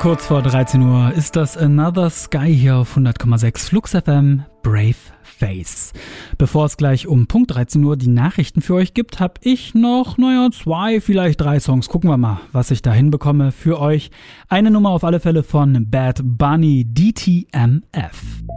Kurz vor 13 Uhr ist das Another Sky hier auf 100,6 Flux FM, Brave Face. Bevor es gleich um Punkt 13 Uhr die Nachrichten für euch gibt, habe ich noch, 2, vielleicht 3 Songs. Gucken wir mal, was ich da hinbekomme für euch. Eine Nummer auf alle Fälle von Bad Bunny, DTMF.